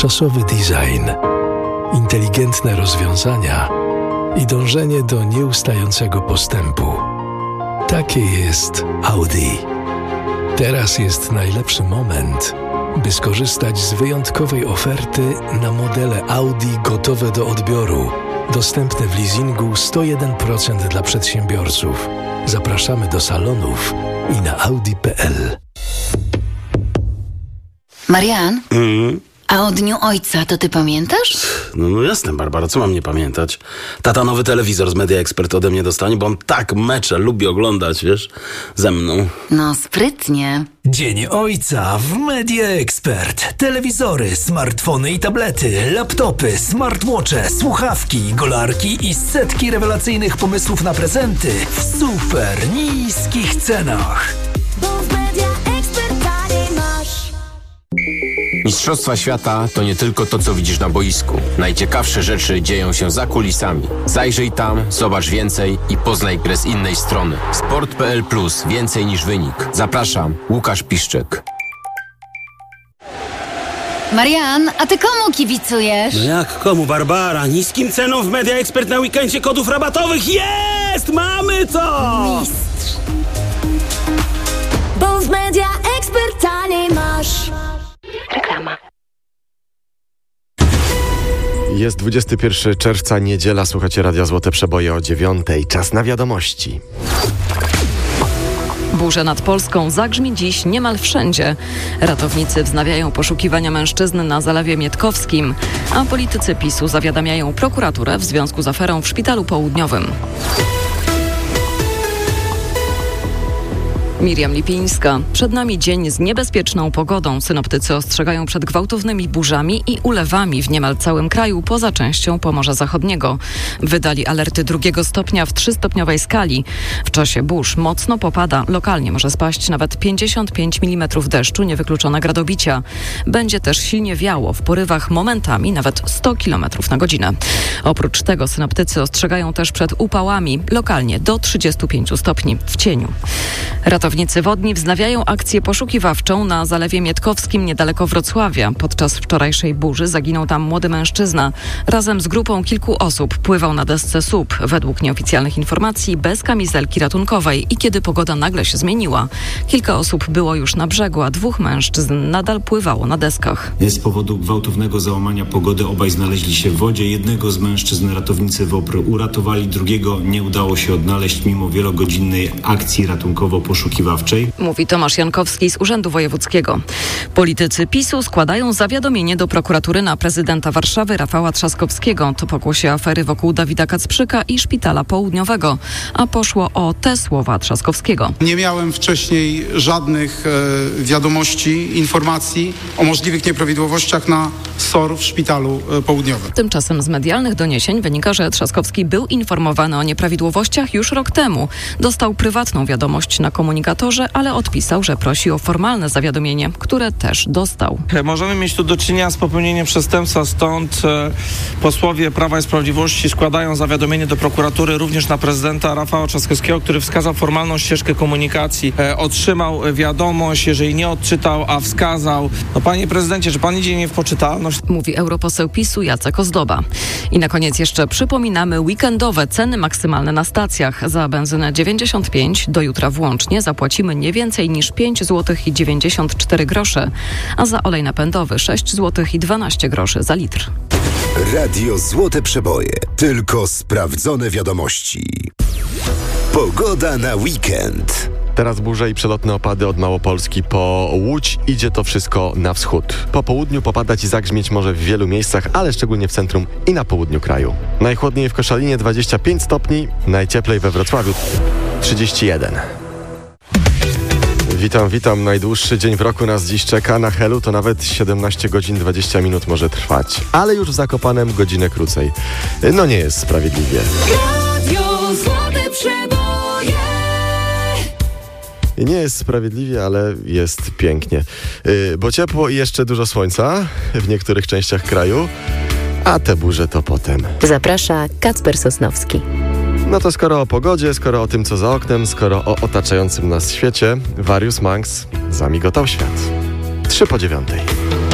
wszechczasowy design, inteligentne rozwiązania i dążenie do nieustającego postępu. Takie jest Audi. Teraz jest najlepszy moment, by skorzystać z wyjątkowej oferty na modele Audi gotowe do odbioru, dostępne w leasingu 101% dla przedsiębiorców. Zapraszamy do salonów i na audi.pl. Marian? A o Dniu Ojca to ty pamiętasz? No jasne, Barbara, co mam nie pamiętać? Tata nowy telewizor z Media Expert ode mnie dostanie, bo on tak mecze lubi oglądać, wiesz, ze mną. No sprytnie. Dzień Ojca w Media Expert. Telewizory, smartfony i tablety, laptopy, smartwatche, słuchawki, golarki i setki rewelacyjnych pomysłów na prezenty w super niskich cenach. Mistrzostwa świata to nie tylko to, co widzisz na boisku. Najciekawsze rzeczy dzieją się za kulisami. Zajrzyj tam, zobacz więcej i poznaj grę z innej strony. Sport.pl Plus. Więcej niż wynik. Zapraszam, Łukasz Piszczek. Marian, a ty komu kibicujesz? No jak komu, Barbara? Niskim ceną w Media Expert na weekendzie kodów rabatowych jest! Mamy to! Mistrz. Bo w Media Expert taniej masz. Reklama. Jest 21 czerwca, niedziela, słuchacie Radia Złote Przeboje o 9:00. Czas na wiadomości. Burza nad Polską zagrzmi dziś niemal wszędzie. Ratownicy wznawiają poszukiwania mężczyzn na Zalewie Mietkowskim, a politycy PiS-u zawiadamiają prokuraturę w związku z aferą w Szpitalu Południowym. Miriam Lipińska. Przed nami dzień z niebezpieczną pogodą. Synoptycy ostrzegają przed gwałtownymi burzami i ulewami w niemal całym kraju, poza częścią Pomorza Zachodniego. Wydali alerty 2 stopnia w 3-stopniowej skali. W czasie burz mocno popada. Lokalnie może spaść nawet 55 mm deszczu, niewykluczone gradobicia. Będzie też silnie wiało, w porywach momentami nawet 100 km na godzinę. Oprócz tego synoptycy ostrzegają też przed upałami, lokalnie do 35 stopni w cieniu. Ratownicy wodni wznawiają akcję poszukiwawczą na Zalewie Mietkowskim niedaleko Wrocławia. Podczas wczorajszej burzy zaginął tam młody mężczyzna. Razem z grupą kilku osób pływał na desce SUP. Według nieoficjalnych informacji bez kamizelki ratunkowej i kiedy pogoda nagle się zmieniła. Kilka osób było już na brzegu, a 2 mężczyzn nadal pływało na deskach. Z powodu gwałtownego załamania pogody obaj znaleźli się w wodzie. Jednego z mężczyzn ratownicy WOPR uratowali, drugiego nie udało się odnaleźć mimo wielogodzinnej akcji ratunkowo-poszukiwawczej. Mówi Tomasz Jankowski z Urzędu Wojewódzkiego. Politycy PiS-u składają zawiadomienie do prokuratury na prezydenta Warszawy Rafała Trzaskowskiego. To pokłosie afery wokół Dawida Kacprzyka i Szpitala Południowego. A poszło o te słowa Trzaskowskiego. Nie miałem wcześniej żadnych wiadomości, informacji o możliwych nieprawidłowościach na SOR w Szpitalu Południowym. Tymczasem z medialnych doniesień wynika, że Trzaskowski był informowany o nieprawidłowościach już rok temu. Dostał prywatną wiadomość na komunikatorze, ale odpisał, że prosi o formalne zawiadomienie, które też dostał. Możemy mieć tu do czynienia z popełnieniem przestępstwa, stąd posłowie Prawa i Sprawiedliwości składają zawiadomienie do prokuratury również na prezydenta Rafała Trzaskowskiego, który wskazał formalną ścieżkę komunikacji. Otrzymał wiadomość, jeżeli nie odczytał, a wskazał. No panie prezydencie, czy pan idzie nie w poczytalność? Mówi europoseł PiS-u Jacek Ozdoba. I na koniec jeszcze przypominamy weekendowe ceny maksymalne na stacjach. Za benzynę 95 do jutra włącznie zapłacimy nie więcej niż 5,94 zł, a za olej napędowy 6,12 zł za litr. Radio Złote Przeboje. Tylko sprawdzone wiadomości. Pogoda na weekend. Teraz burze i przelotne opady od Małopolski po Łódź. Idzie to wszystko na wschód. Po południu popadać i zagrzmieć może w wielu miejscach, ale szczególnie w centrum i na południu kraju. Najchłodniej w Koszalinie 25 stopni, najcieplej we Wrocławiu 31. Witam. Najdłuższy dzień w roku nas dziś czeka. Na Helu to nawet 17 godzin 20 minut może trwać. Ale już w Zakopanem godzinę krócej. No nie jest sprawiedliwie. Radio Złote Przeboje. Nie jest sprawiedliwie, ale jest pięknie. Bo ciepło i jeszcze dużo słońca w niektórych częściach kraju, a te burze to potem. Zaprasza Kacper Sosnowski. No to skoro o pogodzie, skoro o tym, co za oknem, skoro o otaczającym nas świecie, Warius Manx zamigotał świat. 8:03.